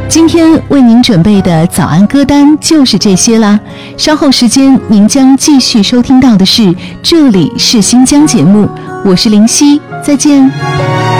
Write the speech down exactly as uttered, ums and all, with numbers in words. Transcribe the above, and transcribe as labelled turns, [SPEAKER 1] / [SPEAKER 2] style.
[SPEAKER 1] 今天为您准备的早安歌单就是这些啦，稍后时间您将继续收听到的是这里是新疆节目，我是林夕，再见。